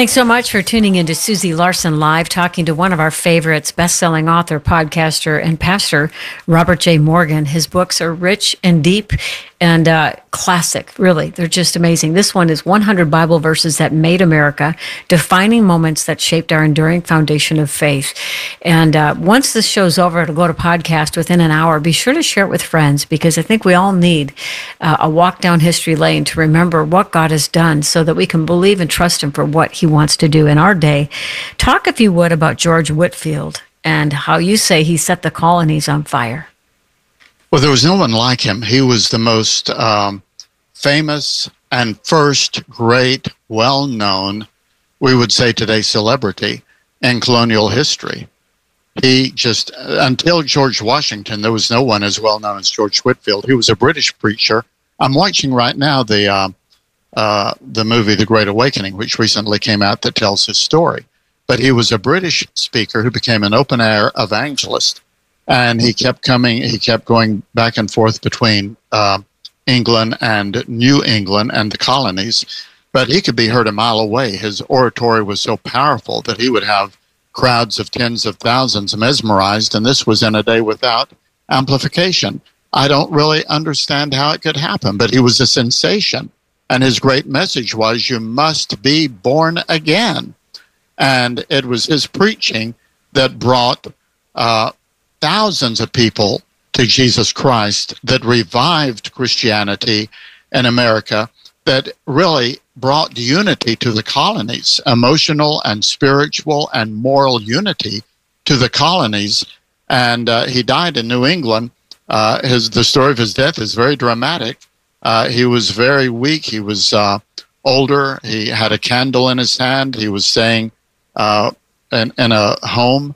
Thanks so much for tuning in to Susie Larson Live, talking to one of our favorites, best-selling author, podcaster, and pastor, Robert J. Morgan. His books are rich and deep and classic, really. They're just amazing. This one is 100 Bible Verses That Made America, Defining Moments That Shaped Our Enduring Foundation of Faith. And once this show's over, it'll go to podcast within an hour. Be sure to share it with friends, because I think we all need a walk down history lane to remember what God has done so that we can believe and trust Him for what He wants to do in our day. Talk, if you would, about George Whitefield and how you say he set the colonies on fire. Well, there was no one like him. He was the most famous and first great, well-known, we would say today, celebrity in colonial history. He just, until George Washington, there was no one as well-known as George Whitefield. He was a British preacher. I'm watching right now the movie The Great Awakening, which recently came out, that tells his story. But he was a British speaker who became an open-air evangelist. And he kept going back and forth between England and New England and the colonies. But he could be heard a mile away. His oratory was so powerful that he would have crowds of tens of thousands mesmerized. And this was in a day without amplification. I don't really understand how it could happen, but he was a sensation. And his great message was, you must be born again. And it was his preaching that brought thousands of people to Jesus Christ, that revived Christianity in America, that really brought unity to the colonies, emotional and spiritual and moral unity to the colonies. And he died in New England. The story of his death is very dramatic. He was very weak. He was older. He had a candle in his hand. He was staying in a home.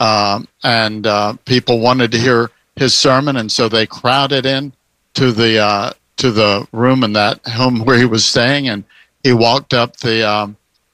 And people wanted to hear his sermon, and so they crowded in to the room in that home where he was staying. And he walked up the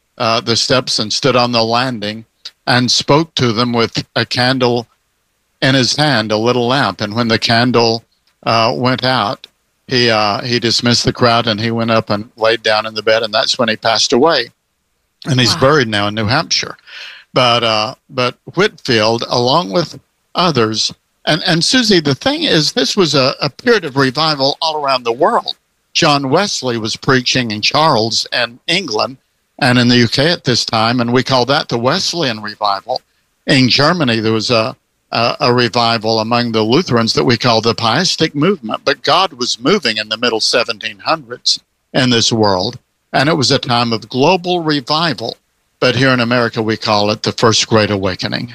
steps and stood on the landing and spoke to them with a candle in his hand, a little lamp. And when the candle went out, he dismissed the crowd, and he went up and laid down in the bed, and that's when he passed away. And he's buried now in New Hampshire. But Whitefield, along with others, and Susie, the thing is, this was a period of revival all around the world. John Wesley was preaching in Charles and England and in the UK at this time, and we call that the Wesleyan revival. In Germany, there was a revival among the Lutherans that we call the Pietistic movement. But God was moving in the middle 1700s in this world, and it was a time of global revival. But here in America, we call it the First Great Awakening.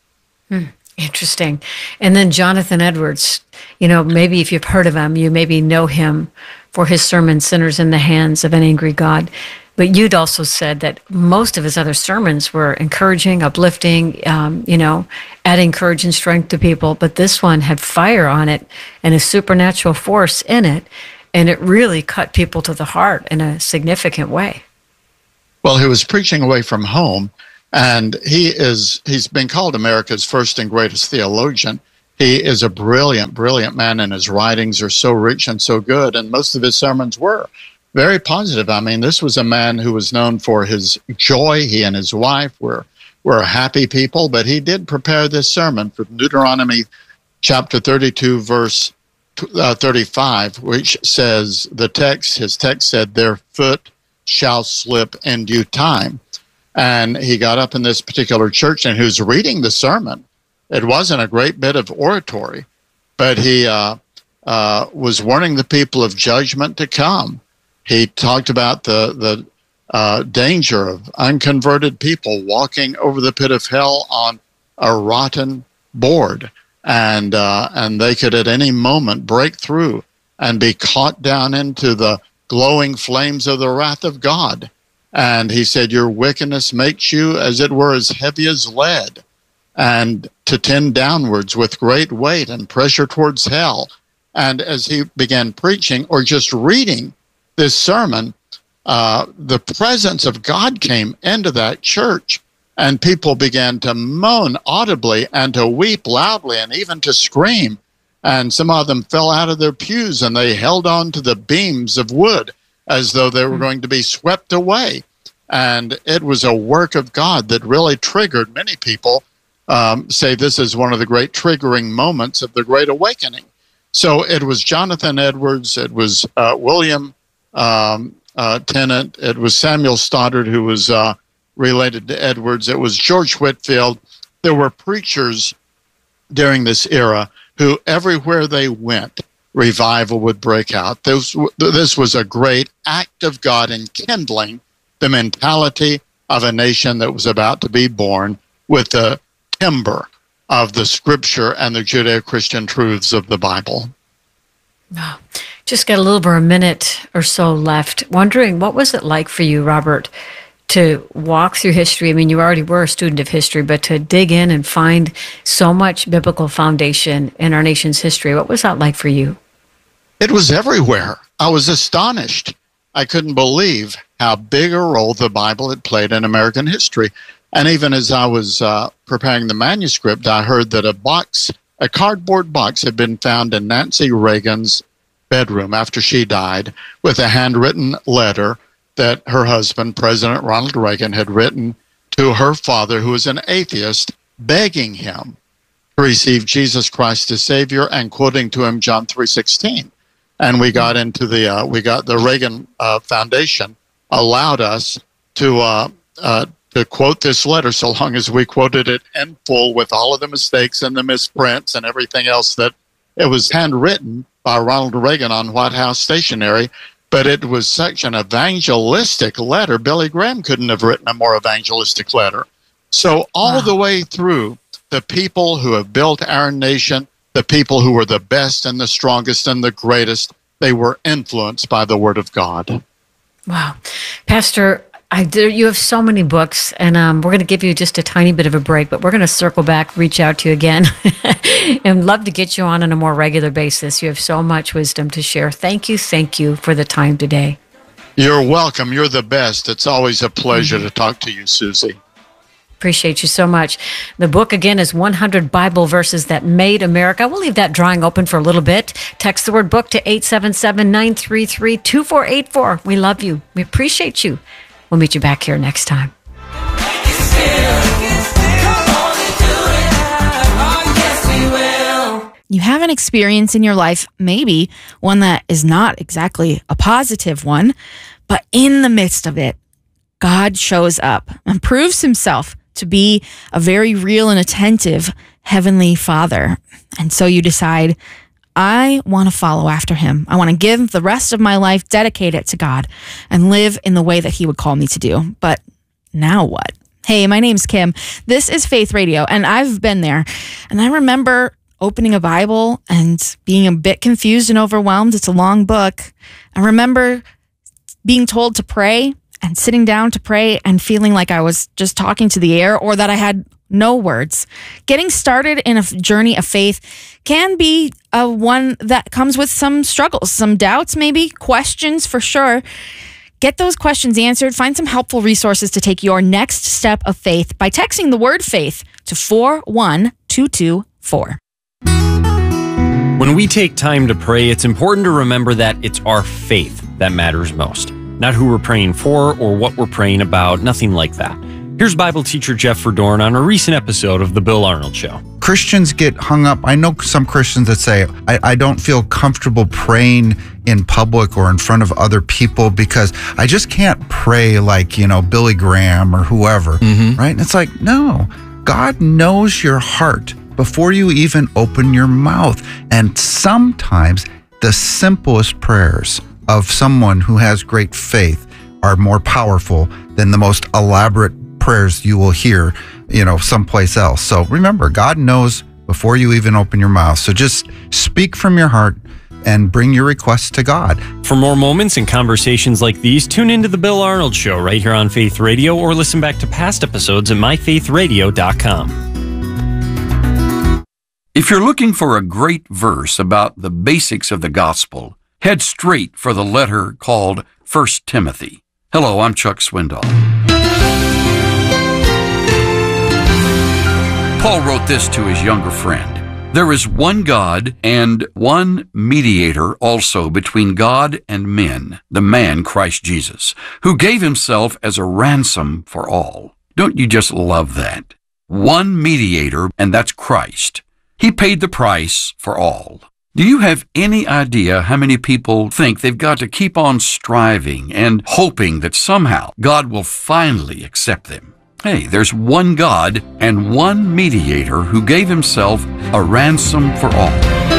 Interesting. And then Jonathan Edwards, maybe if you've heard of him, you maybe know him for his sermon, Sinners in the Hands of an Angry God. But you'd also said that most of his other sermons were encouraging, uplifting, adding courage and strength to people. But this one had fire on it and a supernatural force in it. And it really cut people to the heart in a significant way. Well, he was preaching away from home, and he's been called America's first and greatest theologian. He is a brilliant, brilliant man, and his writings are so rich and so good, and most of his sermons were very positive. I mean, this was a man who was known for his joy. He and his wife were happy people, but he did prepare this sermon from Deuteronomy chapter 32, verse 35, which says, his text said, their foot shall slip in due time. And he got up in this particular church, and he was reading the sermon. It wasn't a great bit of oratory, but he was warning the people of judgment to come. He talked about the danger of unconverted people walking over the pit of hell on a rotten board, and they could at any moment break through and be caught down into the glowing flames of the wrath of God. And he said, your wickedness makes you, as it were, as heavy as lead, and to tend downwards with great weight and pressure towards hell. And as he began preaching or just reading this sermon, the presence of God came into that church, and people began to moan audibly and to weep loudly and even to scream. And some of them fell out of their pews, and they held on to the beams of wood as though they were going to be swept away. And it was a work of God that really triggered many people, say this is one of the great triggering moments of the Great Awakening. So it was Jonathan Edwards, it was William Tennant, it was Samuel Stoddard, who was related to Edwards, it was George Whitefield. There were preachers during this era who everywhere they went, revival would break out. This was a great act of God in kindling the mentality of a nation that was about to be born with the timber of the Scripture and the Judeo-Christian truths of the Bible. Oh, just got a little over a minute or so left. Wondering, what was it like for you, Robert, to walk through history? I mean, you already were a student of history, but to dig in and find so much biblical foundation in our nation's history, what was that like for you? It was everywhere. I was astonished. I couldn't believe how big a role the Bible had played in American history. And even as I was preparing the manuscript, I heard that a cardboard box had been found in Nancy Reagan's bedroom after she died with a handwritten letter that her husband, President Ronald Reagan, had written to her father, who was an atheist, begging him to receive Jesus Christ as Savior and quoting to him John 3:16. And we got into the Reagan Foundation allowed us to quote this letter, so long as we quoted it in full with all of the mistakes and the misprints and everything else. That it was handwritten by Ronald Reagan on White House stationery, but it was such an evangelistic letter. Billy Graham couldn't have written a more evangelistic letter. So all the way through, the people who have built our nation, the people who were the best and the strongest and the greatest, they were influenced by the Word of God. Wow. Pastor, you have so many books, and we're going to give you just a tiny bit of a break, but we're going to circle back, reach out to you again, and love to get you on a more regular basis. You have so much wisdom to share. Thank you for the time today. You're welcome. You're the best. It's always a pleasure to talk to you, Susie. Appreciate you so much. The book, again, is 100 Bible Verses That Made America. We'll leave that drawing open for a little bit. Text the word book to 877-933-2484. We love you. We appreciate you. We'll meet you back here next time. You have an experience in your life, maybe one that is not exactly a positive one, but in the midst of it, God shows up and proves himself to be a very real and attentive Heavenly Father. And so you decide, I want to follow after him. I want to give the rest of my life, dedicate it to God, and live in the way that he would call me to do. But now what? Hey, my name's Kim. This is Faith Radio, and I've been there. And I remember opening a Bible and being a bit confused and overwhelmed. It's a long book. I remember being told to pray and sitting down to pray and feeling like I was just talking to the air, or that I had no words. Getting started in a journey of faith can be one that comes with some struggles, some doubts, maybe questions for sure. Get those questions answered. Find some helpful resources to take your next step of faith by texting the word faith to 41224. When we take time to pray, it's important to remember that it's our faith that matters most. Not who we're praying for or what we're praying about, nothing like that. Here's Bible teacher Jeff Verdorn on a recent episode of The Bill Arnold Show. Christians get hung up. I know some Christians that say, I don't feel comfortable praying in public or in front of other people because I just can't pray like, Billy Graham or whoever, right? And it's like, no, God knows your heart before you even open your mouth. And sometimes the simplest prayers of someone who has great faith are more powerful than the most elaborate prayers you will hear, someplace else. So remember, God knows before you even open your mouth. So just speak from your heart and bring your requests to God. For more moments and conversations like these, tune into The Bill Arnold Show right here on Faith Radio, or listen back to past episodes at myfaithradio.com. If you're looking for a great verse about the basics of the gospel, head straight for the letter called 1 Timothy. Hello, I'm Chuck Swindoll. Paul wrote this to his younger friend. There is one God and one mediator also between God and men, the man Christ Jesus, who gave himself as a ransom for all. Don't you just love that? One mediator, and that's Christ. He paid the price for all. Do you have any idea how many people think they've got to keep on striving and hoping that somehow God will finally accept them? Hey, there's one God and one mediator who gave himself a ransom for all.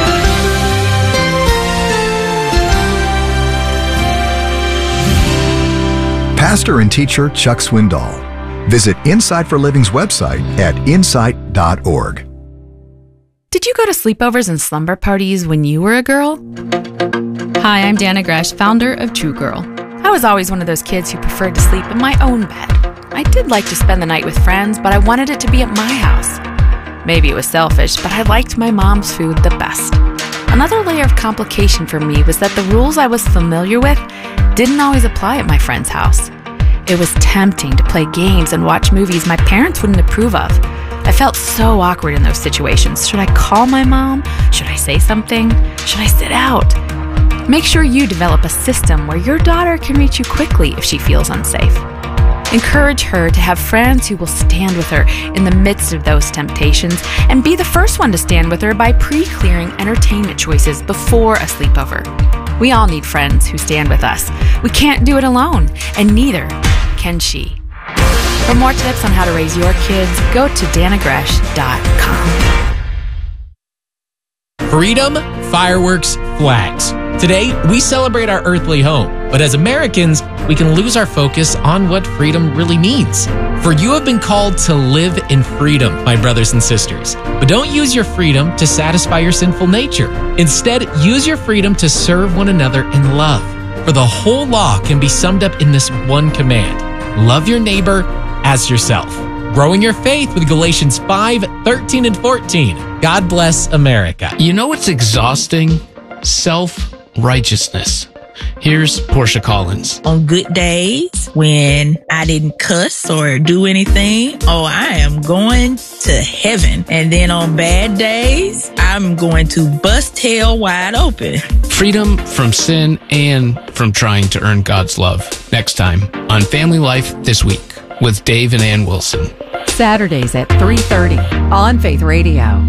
Pastor and teacher Chuck Swindoll. Visit Insight for Living's website at insight.org. Did you go to sleepovers and slumber parties when you were a girl? Hi, I'm Dana Gresh, founder of True Girl. I was always one of those kids who preferred to sleep in my own bed. I did like to spend the night with friends, but I wanted it to be at my house. Maybe it was selfish, but I liked my mom's food the best. Another layer of complication for me was that the rules I was familiar with didn't always apply at my friend's house. It was tempting to play games and watch movies my parents wouldn't approve of. I felt so awkward in those situations. Should I call my mom? Should I say something? Should I sit out? Make sure you develop a system where your daughter can reach you quickly if she feels unsafe. Encourage her to have friends who will stand with her in the midst of those temptations, and be the first one to stand with her by pre-clearing entertainment choices before a sleepover. We all need friends who stand with us. We can't do it alone, and neither can she. For more tips on how to raise your kids, go to danagresh.com. Freedom, fireworks, flags. Today, we celebrate our earthly home, but as Americans, we can lose our focus on what freedom really means. For you have been called to live in freedom, my brothers and sisters. But don't use your freedom to satisfy your sinful nature. Instead, use your freedom to serve one another in love. For the whole law can be summed up in this one command: love your neighbor as yourself. Growing your faith with Galatians 5:13 and 14. God bless America. You know what's exhausting? Self-righteousness. Here's Portia Collins. On good days, when I didn't cuss or do anything, I am going to heaven. And then on bad days, I'm going to bust hell wide open. Freedom from sin and from trying to earn God's love. Next time on Family Life This Week with Dave and Ann Wilson. Saturdays at 3:30 on Faith Radio.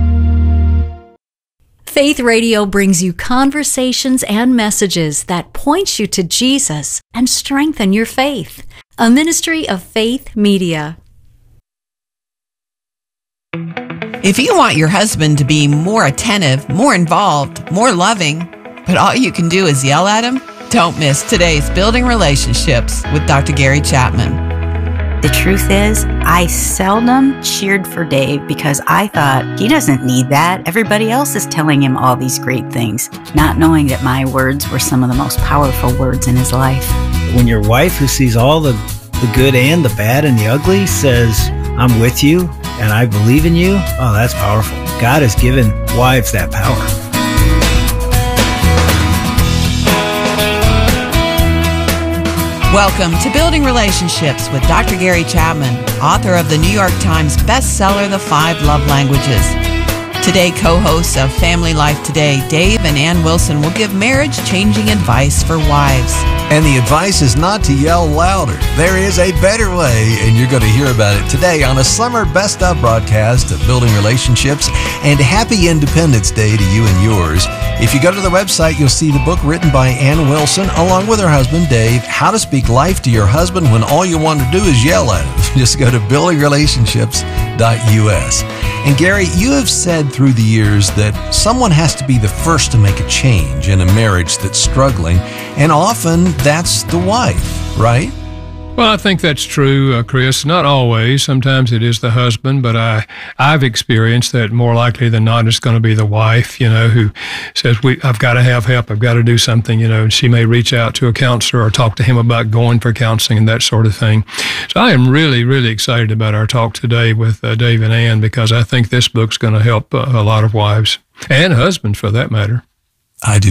Faith Radio brings you conversations and messages that point you to Jesus and strengthen your faith. A ministry of Faith Media. If you want your husband to be more attentive, more involved, more loving, but all you can do is yell at him, don't miss today's Building Relationships with Dr. Gary Chapman. The truth is, I seldom cheered for Dave because I thought he doesn't need that. Everybody else is telling him all these great things, not knowing that my words were some of the most powerful words in his life. When your wife, who sees all the good and the bad and the ugly, says, "I'm with you and I believe in you," that's powerful. God has given wives that power. Welcome to Building Relationships with Dr. Gary Chapman, author of the New York Times bestseller, The 5 Love Languages. Today, co-hosts of Family Life Today, Dave and Ann Wilson, will give marriage-changing advice for wives. And the advice is not to yell louder. There is a better way, and you're going to hear about it today on a summer Best Of broadcast of Building Relationships. And happy Independence Day to you and yours. If you go to the website, you'll see the book written by Ann Wilson, along with her husband, Dave, How to Speak Life to Your Husband When All You Want to Do Is Yell at Him. Just go to buildingrelationships.us. And Gary, you have said through the years that someone has to be the first to make a change in a marriage that's struggling, and often that's the wife, right? Well, I think that's true, Chris. Not always. Sometimes it is the husband, but I've experienced that more likely than not it's going to be the wife, who says, I've got to have help, I've got to do something, and she may reach out to a counselor or talk to him about going for counseling and that sort of thing. So I am really, really excited about our talk today with Dave and Ann, because I think this book's going to help a lot of wives and husbands for that matter. I do too.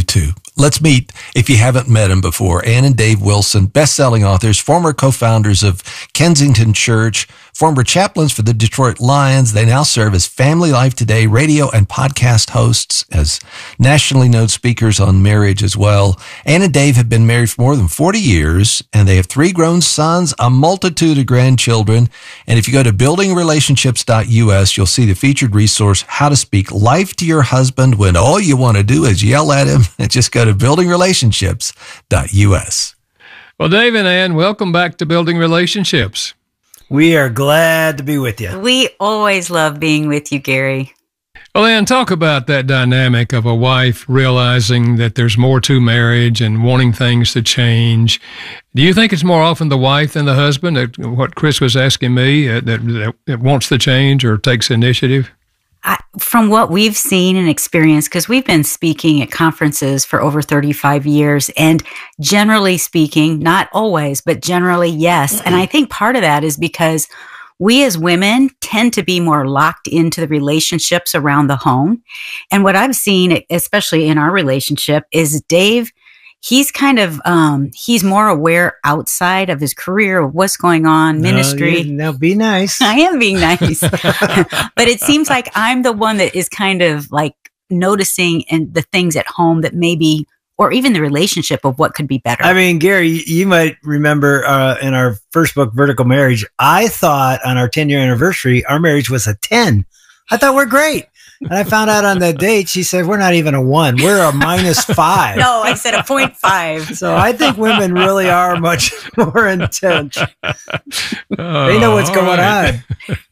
Let's meet, if you haven't met them before, Ann and Dave Wilson, best-selling authors, former co-founders of Kensington Church, former chaplains for the Detroit Lions. They now serve as Family Life Today radio and podcast hosts, as nationally known speakers on marriage as well. Ann and Dave have been married for more than 40 years, and they have 3 grown sons, a multitude of grandchildren. And if you go to buildingrelationships.us, you'll see the featured resource, How to Speak Life to Your Husband When All You Want to Do Is Yell at Him. Just go to buildingrelationships.us. Well, Dave and Ann, welcome back to Building Relationships. We are glad to be with you. We always love being with you, Gary. Well, Ann, talk about that dynamic of a wife realizing that there's more to marriage and wanting things to change. Do you think it's more often the wife than the husband, that what Chris was asking me, that wants the change or takes initiative? From what we've seen and experienced, because we've been speaking at conferences for over 35 years, and generally speaking, not always, but generally, yes. And I think part of that is because we as women tend to be more locked into the relationships around the home. And what I've seen, especially in our relationship, is Dave, he's kind of, he's more aware outside of his career of what's going on, ministry. Now be nice. I am being nice. But it seems like I'm the one that is kind of like noticing and the things at home that maybe, or even the relationship of what could be better. I mean, Gary, you might remember in our first book, Vertical Marriage, I thought on our 10-year anniversary, our marriage was a 10. I thought we're great. And I found out on that date, she said, we're not even a 1. We're a -5. No, I said a 0.5. So I think women really are much more intense. They know what's going on.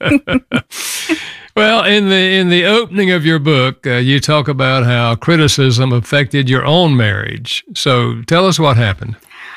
Well, in the opening of your book, you talk about how criticism affected your own marriage. So tell us what happened.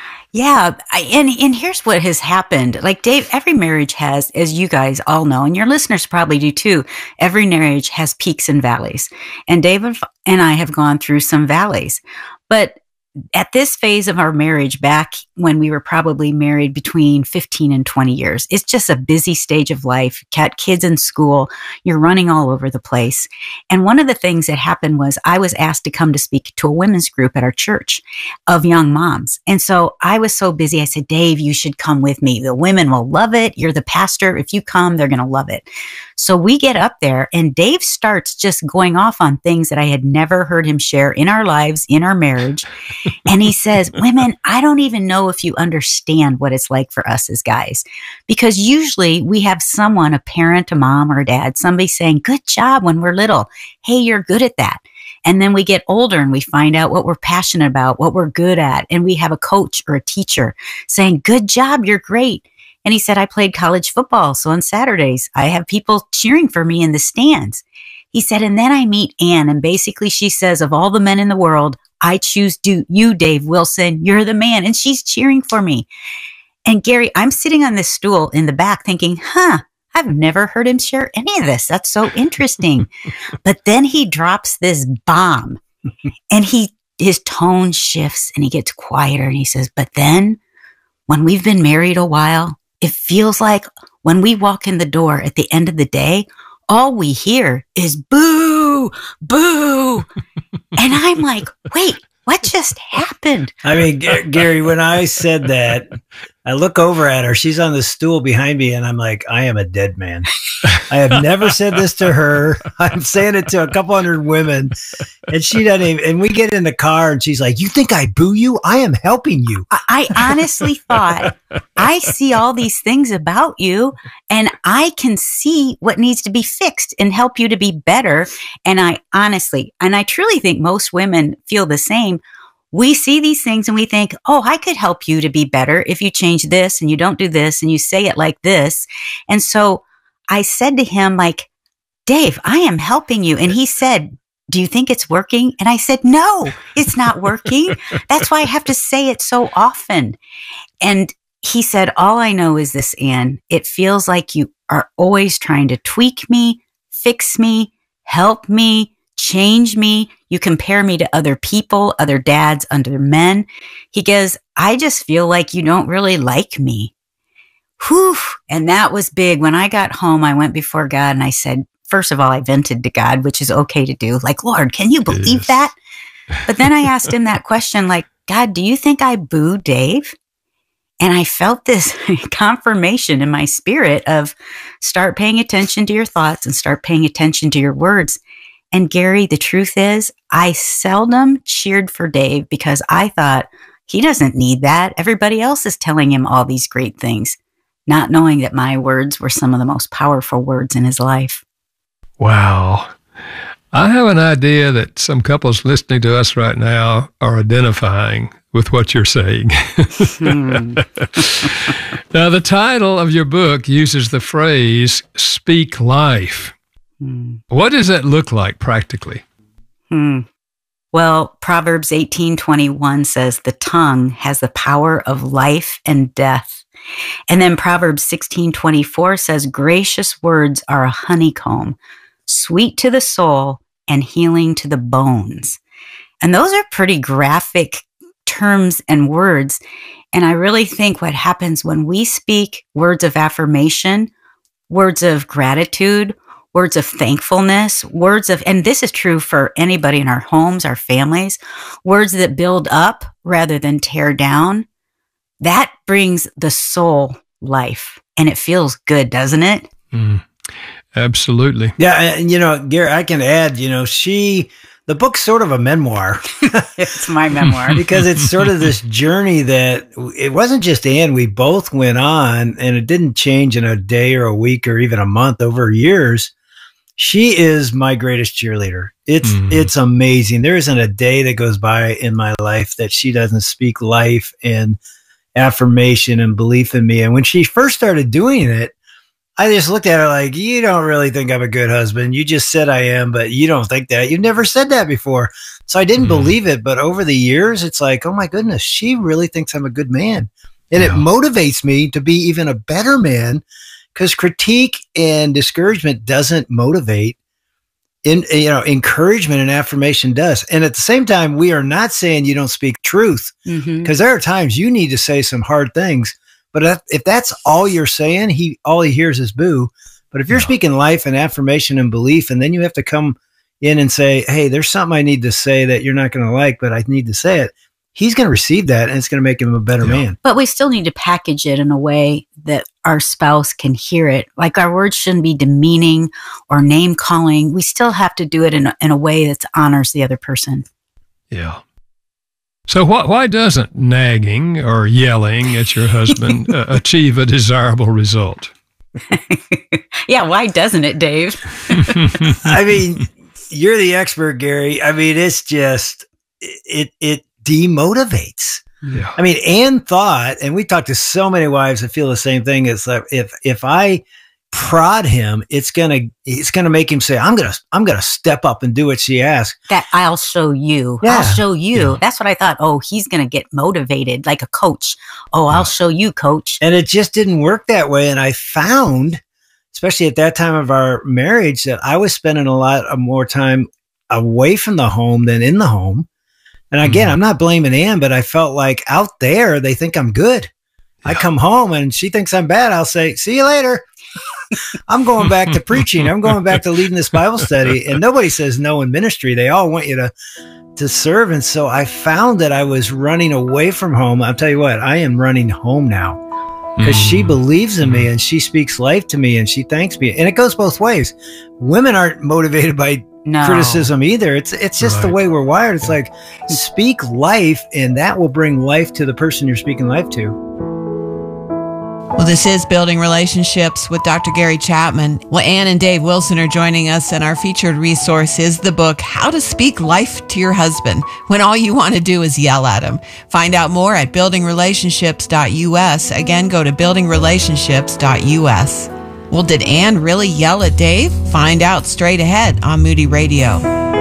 Yeah. And here's what has happened. Like, Dave, every marriage has, as you guys all know, and your listeners probably do too, every marriage has peaks and valleys. And Dave and I have gone through some valleys. But at this phase of our marriage, back when we were probably married between 15 and 20 years, it's just a busy stage of life. Got kids in school, you're running all over the place. And one of the things that happened was I was asked to come to speak to a women's group at our church of young moms. And so I was so busy, I said, Dave, you should come with me. The women will love it. You're the pastor. If you come, they're going to love it. So we get up there and Dave starts just going off on things that I had never heard him share in our lives, in our marriage. And he says, women, I don't even know if you understand what it's like for us as guys, because usually we have someone, a parent, a mom or a dad, somebody saying, good job when we're little. Hey, you're good at that. And then we get older and we find out what we're passionate about, what we're good at. And we have a coach or a teacher saying, good job, you're great. And he said, I played college football. So on Saturdays, I have people cheering for me in the stands. He said, and then I meet Ann, and basically she says, of all the men in the world, I choose you, Dave Wilson. You're the man. And she's cheering for me. And Gary, I'm sitting on this stool in the back thinking, I've never heard him share any of this. That's so interesting. But then he drops this bomb and his tone shifts and he gets quieter and he says, but then when we've been married a while, it feels like when we walk in the door at the end of the day, all we hear is boo, boo. And I'm like, wait, what just happened? I mean, Gary, when I said that, I look over at her. She's on the stool behind me, and I'm like, I am a dead man. I have never said this to her. I'm saying it to a couple hundred women, and she doesn't even. And we get in the car, and she's like, "You think I boo you? I am helping you." I honestly thought, I see all these things about you, and I can see what needs to be fixed and help you to be better. And I truly think most women feel the same. We see these things and we think, oh, I could help you to be better if you change this and you don't do this and you say it like this. And so I said to him, like, Dave, I am helping you. And he said, do you think it's working? And I said, no, it's not working. That's why I have to say it so often. And he said, all I know is this, Ann, it feels like you are always trying to tweak me, fix me, help me, change me. You compare me to other people, other dads, other men. He goes, I just feel like you don't really like me. Whew. And that was big. When I got home, I went before God and I said, first of all, I vented to God, which is okay to do. Like, Lord, can you believe that? But then I asked him that question, like, God, do you think I boo Dave? And I felt this confirmation in my spirit of start paying attention to your thoughts and start paying attention to your words. And Gary, the truth is, I seldom cheered for Dave because I thought he doesn't need that. Everybody else is telling him all these great things, not knowing that my words were some of the most powerful words in his life. Wow. I have an idea that some couples listening to us right now are identifying with what you're saying. Now, the title of your book uses the phrase, speak life. What does that look like practically? Well, Proverbs 18:21 says the tongue has the power of life and death. And then Proverbs 16:24 says gracious words are a honeycomb, sweet to the soul and healing to the bones. And those are pretty graphic terms and words. And I really think what happens when we speak words of affirmation, words of gratitude, words of thankfulness, and this is true for anybody in our homes, our families, words that build up rather than tear down, that brings the soul life. And it feels good, doesn't it? Absolutely. Yeah. And, Gary, I can add, the book's sort of a memoir. It's my memoir. Because it's sort of this journey that it wasn't just Ann, we both went on, and it didn't change in a day or a week or even a month, over years. She is my greatest cheerleader. It's amazing. There isn't a day that goes by in my life that she doesn't speak life and affirmation and belief in me. And when she first started doing it, I just looked at her like, you don't really think I'm a good husband. You just said I am, but you don't think that. You've never said that before. So I didn't believe it. But over the years, it's like, oh my goodness, she really thinks I'm a good man. And it motivates me to be even a better man, because critique and discouragement doesn't motivate. Encouragement and affirmation does. And at the same time, we are not saying you don't speak truth, because there are times you need to say some hard things. But if that's all you're saying, all he hears is boo. But if you're speaking life and affirmation and belief, and then you have to come in and say, hey, there's something I need to say that you're not going to like, but I need to say it, he's going to receive that, and it's going to make him a better man. But we still need to package it in a way that our spouse can hear it. Like, our words shouldn't be demeaning or name calling. We still have to do it in a way that honors the other person. Yeah. So why doesn't nagging or yelling at your husband achieve a desirable result? Yeah, why doesn't it, Dave? I mean, you're the expert, Gary. I mean, it's just, it demotivates. Yeah. I mean, Ann thought, and we talked to so many wives that feel the same thing. It's like, if I prod him, it's gonna make him say, I'm gonna step up and do what she asks. That I'll show you. Yeah. I'll show you. Yeah. That's what I thought. Oh, he's gonna get motivated like a coach. Oh, I'll show you, coach. And it just didn't work that way. And I found, especially at that time of our marriage, that I was spending a lot more time away from the home than in the home. And again, I'm not blaming Ann, but I felt like out there, they think I'm good. I come home and she thinks I'm bad. I'll say, see you later. I'm going back to preaching. I'm going back to leading this Bible study. And nobody says no in ministry. They all want you to serve. And so I found that I was running away from home. I'll tell you what, I am running home now, because she believes in me and she speaks life to me and she thanks me. And it goes both ways. Women aren't motivated by criticism either. It's just the way we're wired. It's like, speak life, and that will bring life to the person you're speaking life to. Well, this is Building Relationships with Dr. Gary Chapman. Well, Ann and Dave Wilson are joining us, and our featured resource is the book, How to Speak Life to Your Husband, when all you want to do is yell at him. Find out more at buildingrelationships.us. Again, go to buildingrelationships.us. Well, did Ann really yell at Dave? Find out straight ahead on Moody Radio.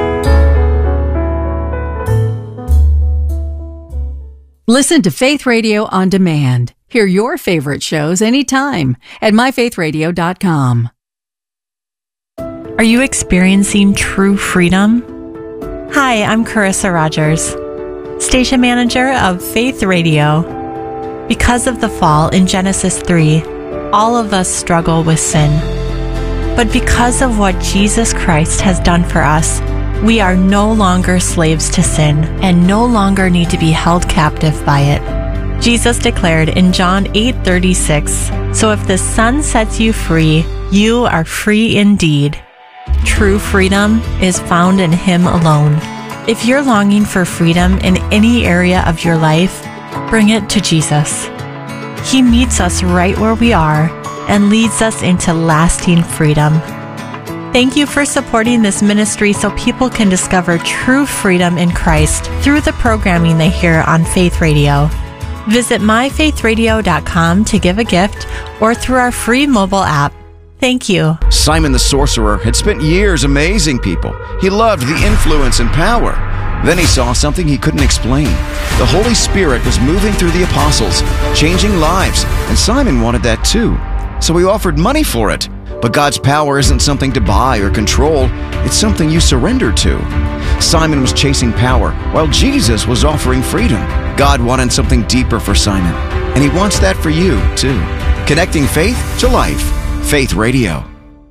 Listen to Faith Radio on demand. Hear your favorite shows anytime at myfaithradio.com. Are you experiencing true freedom? Hi, I'm Carissa Rogers, station manager of Faith Radio. Because of the fall in Genesis 3, all of us struggle with sin. But because of what Jesus Christ has done for us, We are no longer slaves to sin and no longer need to be held captive by it. Jesus declared in John 8:36, "So if the Son sets you free, you are free indeed." True freedom is found in Him alone. If you're longing for freedom in any area of your life, bring it to Jesus. He meets us right where we are and leads us into lasting freedom. Thank you for supporting this ministry so people can discover true freedom in Christ through the programming they hear on Faith Radio. Visit myfaithradio.com to give a gift or through our free mobile app. Thank you. Simon the sorcerer had spent years amazing people. He loved the influence and power. Then he saw something he couldn't explain. The Holy Spirit was moving through the apostles, changing lives, and Simon wanted that too. So he offered money for it. But God's power isn't something to buy or control. It's something you surrender to. Simon was chasing power, while Jesus was offering freedom. God wanted something deeper for Simon, and He wants that for you, too. Connecting faith to life. Faith Radio.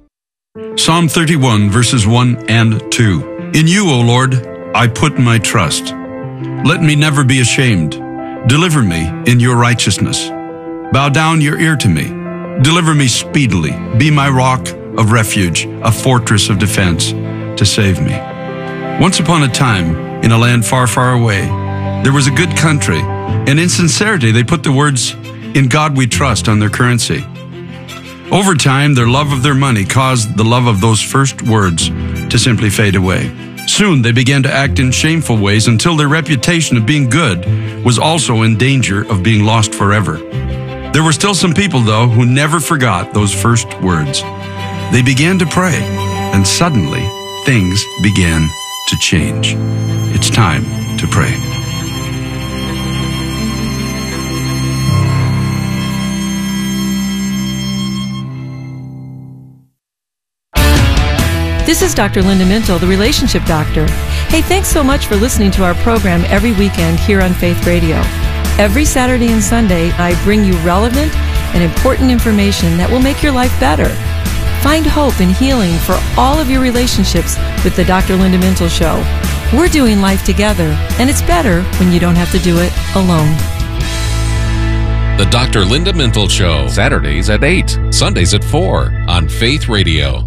Psalm 31, verses 1 and 2. In you, O Lord, I put my trust. Let me never be ashamed. Deliver me in your righteousness. Bow down your ear to me. Deliver me speedily. Be my rock of refuge, a fortress of defense to save me. Once upon a time, in a land far, far away, there was a good country, and in sincerity they put the words, "In God we trust," on their currency. Over time, their love of their money caused the love of those first words to simply fade away. Soon they began to act in shameful ways until their reputation of being good was also in danger of being lost forever. There were still some people, though, who never forgot those first words. They began to pray, and suddenly things began to change. It's time to pray. This is Dr. Linda Mintle, the Relationship Doctor. Hey, thanks so much for listening to our program every weekend here on Faith Radio. Every Saturday and Sunday, I bring you relevant and important information that will make your life better. Find hope and healing for all of your relationships with the Dr. Linda Mintle Show. We're doing life together, and it's better when you don't have to do it alone. The Dr. Linda Mintle Show, Saturdays at 8, Sundays at 4 on Faith Radio.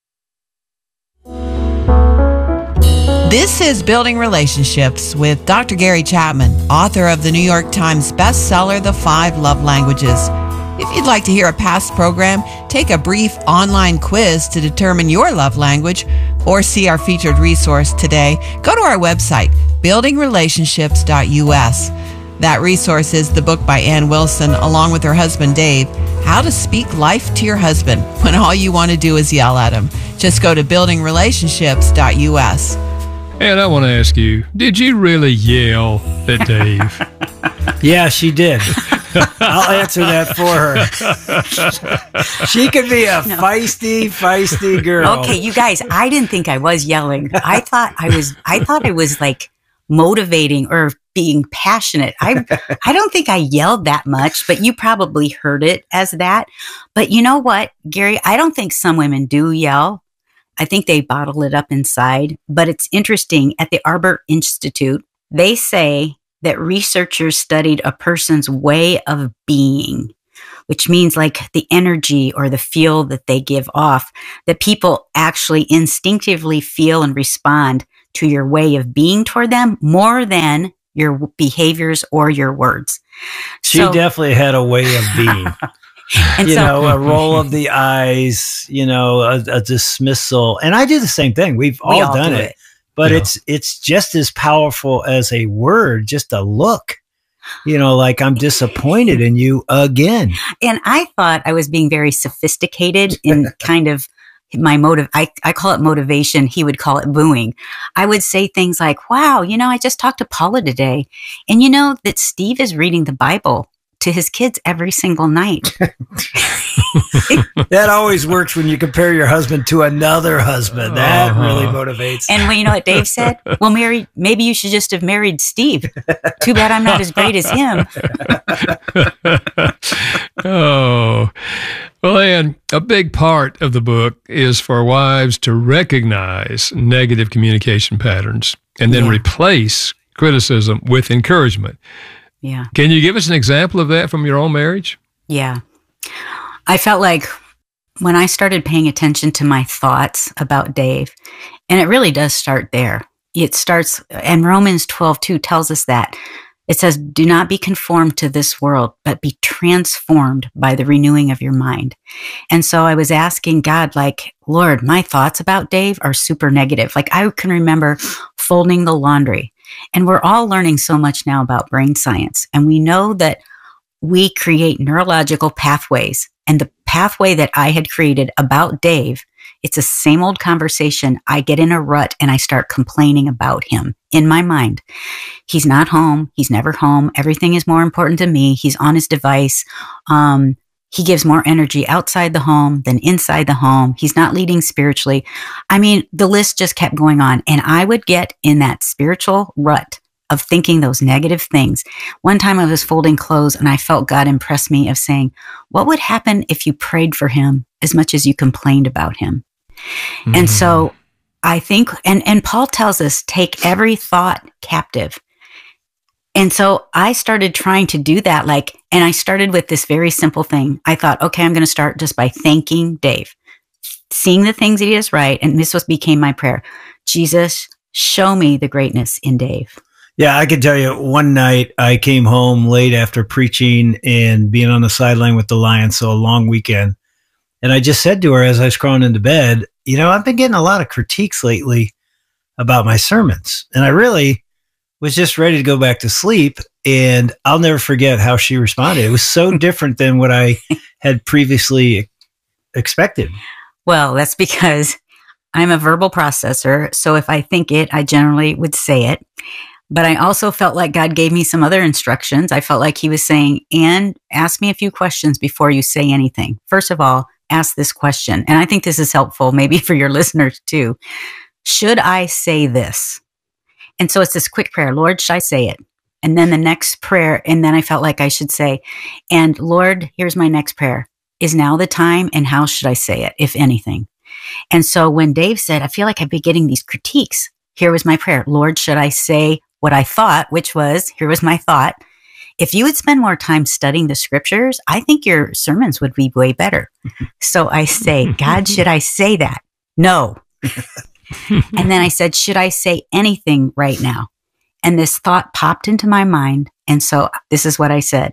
This is Building Relationships with Dr. Gary Chapman, author of the New York Times bestseller, The 5 Love Languages. If you'd like to hear a past program, take a brief online quiz to determine your love language, or see our featured resource today, go to our website, buildingrelationships.us. That resource is the book by Ann Wilson, along with her husband Dave, How to Speak Life to Your Husband When All You Want to Do Is Yell at Him. Just go to buildingrelationships.us. And I want to ask you, did you really yell at Dave? Yeah, she did. I'll answer that for her. She could be a feisty girl. Okay, you guys, I didn't think I was yelling. I thought I was like motivating or being passionate. I don't think I yelled that much, but you probably heard it as that. But you know what, Gary, I don't think some women do yell. I think they bottle it up inside. But it's interesting, at the Arbor Institute, they say that researchers studied a person's way of being, which means like the energy or the feel that they give off, that people actually instinctively feel and respond to your way of being toward them more than your behaviors or your words. She definitely had a way of being. And a roll of the eyes, a dismissal. And I do the same thing. We've all done it. But it's just as powerful as a word, just a look. Like, I'm disappointed in you again. And I thought I was being very sophisticated in kind of my motive. I call it motivation. He would call it booing. I would say things like, wow, I just talked to Paula today. And that Steve is reading the Bible to his kids every single night. That always works when you compare your husband to another husband. That really motivates. And you know what Dave said? Well, Mary, maybe you should just have married Steve. Too bad I'm not as great as him. Oh, well, Well, Ann, a big part of the book is for wives to recognize negative communication patterns and then replace criticism with encouragement. Yeah. Can you give us an example of that from your own marriage? Yeah. I felt like when I started paying attention to my thoughts about Dave, and it really does start there. It starts, and Romans 12:2 tells us that. It says, do not be conformed to this world, but be transformed by the renewing of your mind. And so I was asking God, like, Lord, my thoughts about Dave are super negative. Like, I can remember folding the laundry, and we're all learning so much now about brain science. And we know that we create neurological pathways, and the pathway that I had created about Dave, it's the same old conversation. I get in a rut and I start complaining about him in my mind. He's not home. He's never home. Everything is more important to me. He's on his device. He gives more energy outside the home than inside the home. He's not leading spiritually. I mean, the list just kept going on. And I would get in that spiritual rut of thinking those negative things. One time I was folding clothes and I felt God impress me of saying, what would happen if you prayed for him as much as you complained about him? Mm-hmm. And so I think, and Paul tells us, take every thought captive. And so I started trying to do that, and I started with this very simple thing. I thought, okay, I'm going to start just by thanking Dave, seeing the things that he does right. And this became my prayer. Jesus, show me the greatness in Dave. Yeah, I can tell you, one night I came home late after preaching and being on the sideline with the Lions, so a long weekend. And I just said to her as I was crawling into bed, I've been getting a lot of critiques lately about my sermons. And I really was just ready to go back to sleep. And I'll never forget how she responded. It was so different than what I had previously expected. Well, that's because I'm a verbal processor. So if I think it, I generally would say it. But I also felt like God gave me some other instructions. I felt like he was saying, Ann, ask me a few questions before you say anything. First of all, ask this question. And I think this is helpful maybe for your listeners too. Should I say this? And so it's this quick prayer. Lord, should I say it? And then the next prayer. And then I felt like I should say, and Lord, here's my next prayer. Is now the time? And how should I say it, if anything? And so when Dave said, I feel like I've been getting these critiques, here was my prayer. Lord, should I say what I thought, which was, here was my thought. If you would spend more time studying the scriptures, I think your sermons would be way better. So I say, God, should I say that? No. And then I said, should I say anything right now? And this thought popped into my mind. And so this is what I said.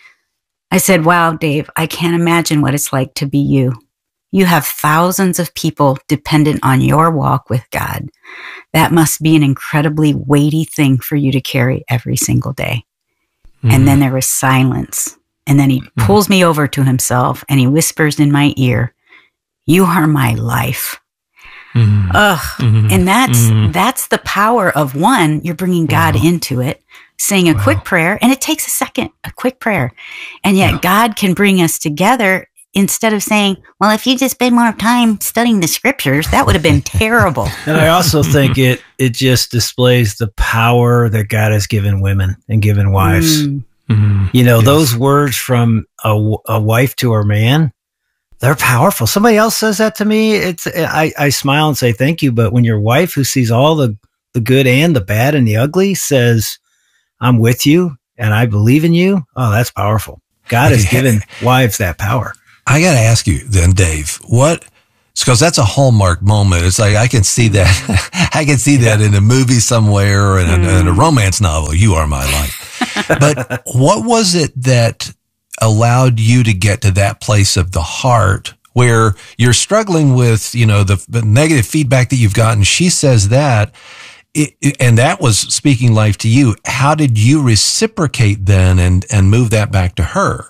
I said, wow, Dave, I can't imagine what it's like to be you. You have thousands of people dependent on your walk with God. That must be an incredibly weighty thing for you to carry every single day. Mm-hmm. And then there was silence. And then he pulls me over to himself and he whispers in my ear, you are my life. Mm-hmm. And that's the power of one, you're bringing God into it, saying a quick prayer, and it takes a second, a quick prayer. And yet God can bring us together instead of saying, well, if you just spend more time studying the scriptures, that would have been terrible. And I also think it just displays the power that God has given women and given wives. Mm-hmm. Those words from a wife to her man, they're powerful. Somebody else says that to me. I smile and say thank you. But when your wife, who sees all the good and the bad and the ugly, says, I'm with you and I believe in you, oh, that's powerful. God has given wives that power. I got to ask you then, Dave, because that's a hallmark moment. It's like, I can see that. I can see that in a movie somewhere or in a romance novel. You are my life. But what was it that allowed you to get to that place of the heart where you're struggling with, the negative feedback that you've gotten? She says that, and that was speaking life to you. How did you reciprocate then and move that back to her?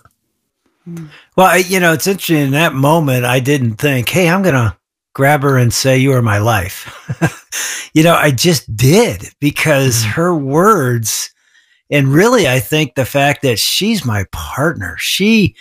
Well, it's interesting. In that moment, I didn't think, hey, I'm going to grab her and say, you are my life. I just did, because her words, and really, I think the fact that she's my partner, she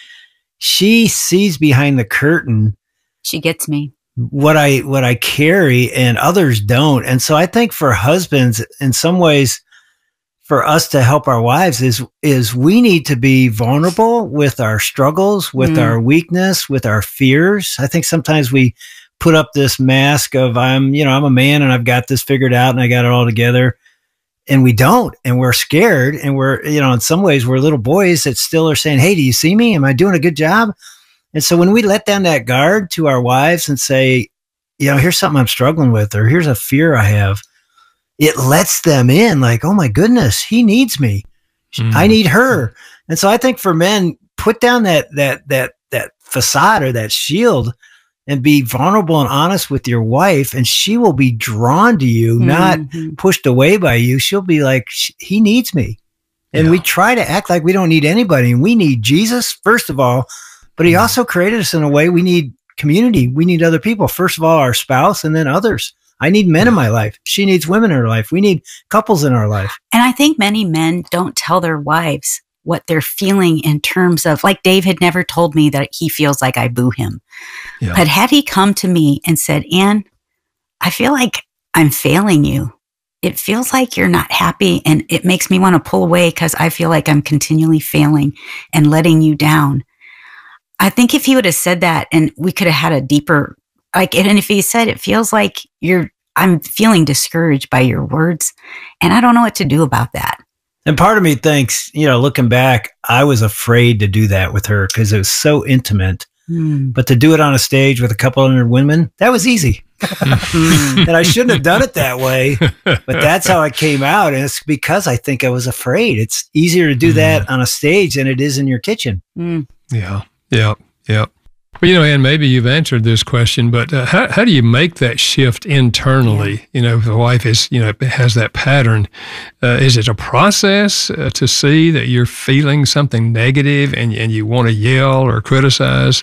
sees behind the curtain. She gets me. What I carry and others don't. And so I think for husbands, in some ways, for us to help our wives is we need to be vulnerable with our struggles, with our weakness, with our fears. I think sometimes we put up this mask of I'm a man and I've got this figured out and I got it all together. And we don't, and we're scared, and we're, in some ways we're little boys that still are saying, hey, do you see me? Am I doing a good job? And so when we let down that guard to our wives and say, here's something I'm struggling with, or here's a fear I have, it lets them in like, oh my goodness, he needs me. I need her. And so I think for men, put down that facade or that shield and be vulnerable and honest with your wife, and she will be drawn to you, not pushed away by you. She'll be like, he needs me. And we try to act like we don't need anybody. And we need Jesus, first of all, but he also created us in a way we need community. We need other people. First of all, our spouse, and then others. I need men in my life. She needs women in her life. We need couples in our life. And I think many men don't tell their wives what they're feeling in terms of, like Dave had never told me that he feels like I boo him. Yeah. But had he come to me and said, Ann, I feel like I'm failing you. It feels like you're not happy, and it makes me want to pull away because I feel like I'm continually failing and letting you down. I think if he would have said that, and we could have had a deeper, and if he said, it feels like I'm feeling discouraged by your words, and I don't know what to do about that. And part of me thinks, looking back, I was afraid to do that with her because it was so intimate. But to do it on a stage with a couple hundred women, that was easy. And I shouldn't have done it that way, but that's how it came out. And it's because I think I was afraid. It's easier to do that on a stage than it is in your kitchen. Yeah. Well, Ann, maybe you've answered this question, but how do you make that shift internally? If the wife is, has that pattern, is it a process to see that you're feeling something negative and you want to yell or criticize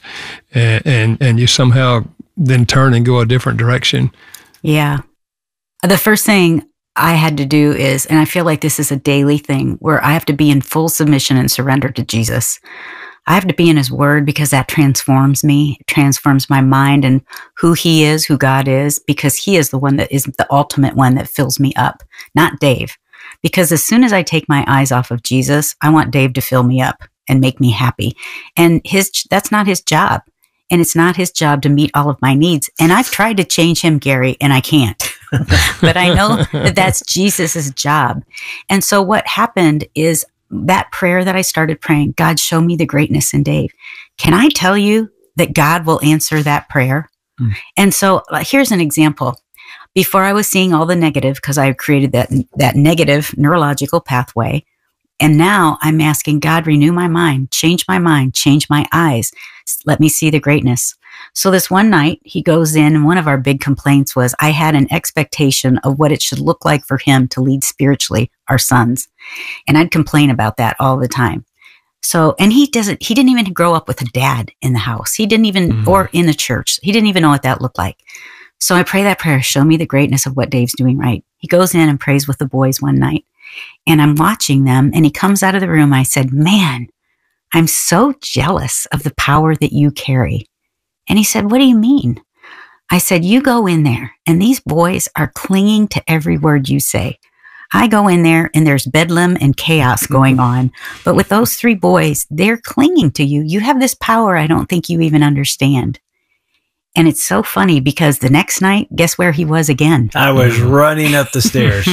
and you somehow then turn and go a different direction? Yeah. The first thing I had to do is, and I feel like this is a daily thing, where I have to be in full submission and surrender to Jesus. I have to be in his word because that transforms me. It transforms my mind and who he is, who God is, because he is the one that is the ultimate one that fills me up, not Dave. Because as soon as I take my eyes off of Jesus, I want Dave to fill me up and make me happy. And that's not his job. And it's not his job to meet all of my needs. And I've tried to change him, Gary, and I can't. But I know that that's Jesus's job. And so what happened is, that prayer that I started praying, God, show me the greatness in Dave. Can I tell you that God will answer that prayer? And so here's an example. Before I was seeing all the negative, because I created that negative neurological pathway, and now I'm asking God, renew my mind, change my eyes, let me see the greatness. So this one night he goes in, and one of our big complaints was I had an expectation of what it should look like for him to lead spiritually our sons. And I'd complain about that all the time. So, and he didn't even grow up with a dad in the house. He didn't even, or in the church. He didn't even know what that looked like. So I pray that prayer, show me the greatness of what Dave's doing right. He goes in and prays with the boys one night, and I'm watching them, and he comes out of the room. I said, man, I'm so jealous of the power that you carry. And he said, what do you mean? I said, you go in there and these boys are clinging to every word you say. I go in there and there's bedlam and chaos going on. But with those three boys, they're clinging to you. You have this power I don't think you even understand. And it's so funny because the next night, guess where he was again? I was running up the stairs.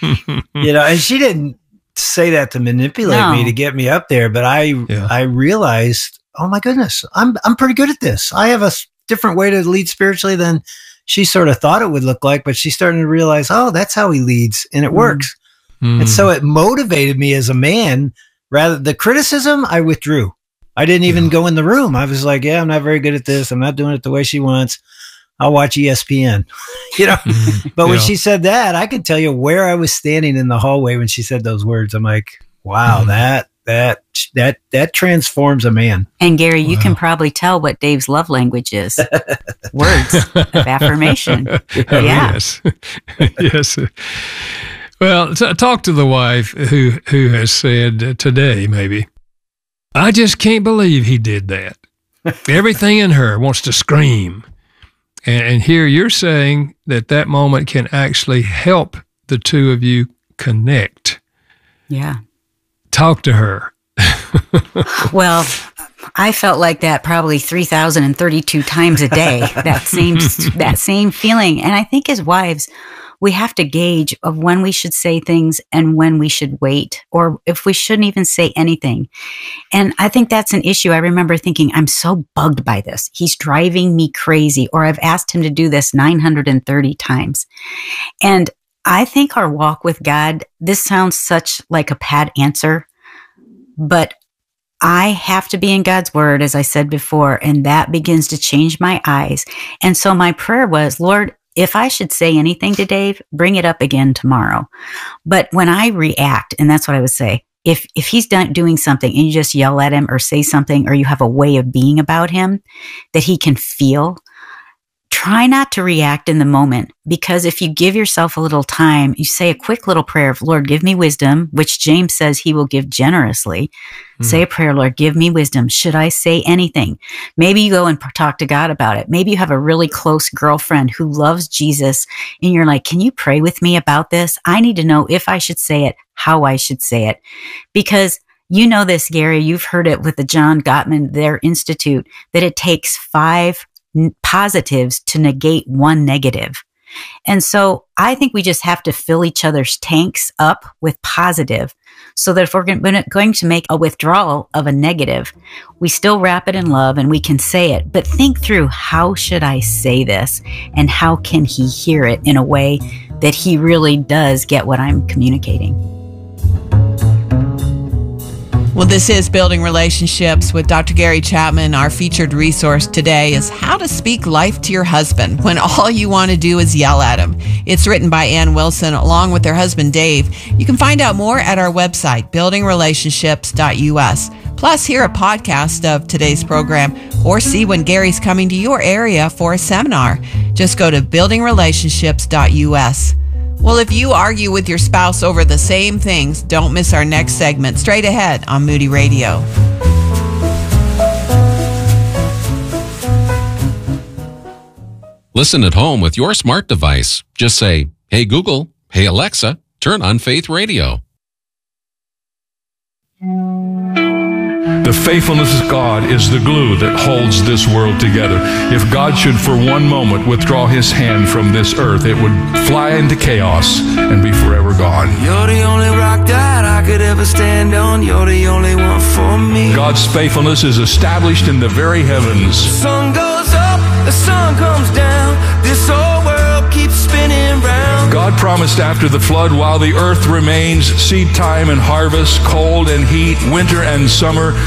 And she didn't say that to manipulate me to get me up there, but I realized, oh my goodness, I'm pretty good at this. I have a different way to lead spiritually than she sort of thought it would look like, but she's starting to realize, oh, that's how he leads, and it works. And so it motivated me as a man. Rather, the criticism, I withdrew. I didn't even go in the room. I was like, yeah, I'm not very good at this. I'm not doing it the way she wants. I'll watch ESPN, But when she said that, I could tell you where I was standing in the hallway when she said those words. I'm like, wow, that transforms a man. And Gary, you can probably tell what Dave's love language is. Words of affirmation. Yes. Yes. Well, talk to the wife who has said today, maybe, I just can't believe he did that. Everything in her wants to scream. And here you're saying that moment can actually help the two of you connect. Yeah. Talk to her. Well, I felt like that probably 3,032 times a day, that same feeling. And I think as wives, we have to gauge of when we should say things and when we should wait, or if we shouldn't even say anything. And I think that's an issue. I remember thinking, I'm so bugged by this. He's driving me crazy, or I've asked him to do this 930 times. And I think our walk with God, this sounds such like a pat answer, but I have to be in God's word, as I said before, and that begins to change my eyes. And so my prayer was, Lord, if I should say anything to Dave, bring it up again tomorrow. But when I react, and that's what I would say, if he's doing something and you just yell at him or say something, or you have a way of being about him that he can feel, try not to react in the moment, because if you give yourself a little time, you say a quick little prayer of, Lord, give me wisdom, which James says he will give generously. Say a prayer, Lord, give me wisdom. Should I say anything? Maybe you go and talk to God about it. Maybe you have a really close girlfriend who loves Jesus and you're like, can you pray with me about this? I need to know if I should say it, how I should say it. Because you know this, Gary, you've heard it with the John Gottman, their institute, that it takes 5 positives to negate 1 negative. And so I think we just have to fill each other's tanks up with positive, so that if we're going to make a withdrawal of a negative, we still wrap it in love and we can say it. But think through, how should I say this? And how can he hear it in a way that he really does get what I'm communicating? Well, this is Building Relationships with Dr. Gary Chapman. Our featured resource today is How to Speak Life to Your Husband When All You Want to Do Is Yell at Him. It's written by Ann Wilson along with her husband, Dave. You can find out more at our website, buildingrelationships.us. Plus, hear a podcast of today's program or see when Gary's coming to your area for a seminar. Just go to buildingrelationships.us. Well, if you argue with your spouse over the same things, don't miss our next segment straight ahead on Moody Radio. Listen at home with your smart device. Just say, hey Google, hey Alexa, turn on Faith Radio. The faithfulness of God is the glue that holds this world together. If God should for one moment withdraw his hand from this earth, it would fly into chaos and be forever gone. You're the only rock that I could ever stand on. You're the only one for me. God's faithfulness is established in the very heavens. The sun goes up, the sun comes down. This whole world keeps spinning round. God promised after the flood, while the earth remains, seed time and harvest, cold and heat, winter and summer,